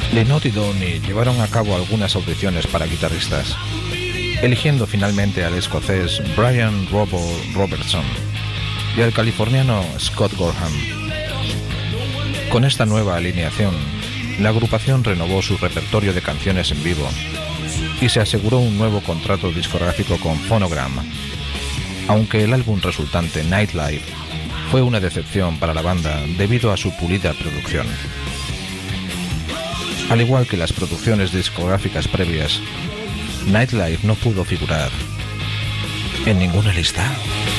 Lynott y Downey llevaron a cabo algunas audiciones para guitarristas, eligiendo finalmente al escocés Brian Robo Robertson y al californiano Scott Gorham. Con esta nueva alineación, la agrupación renovó su repertorio de canciones en vivo y se aseguró un nuevo contrato discográfico con Phonogram, aunque el álbum resultante, Nightlife, fue una decepción para la banda debido a su pulida producción. Al igual que las producciones discográficas previas, Nightlife no pudo figurar en ninguna lista.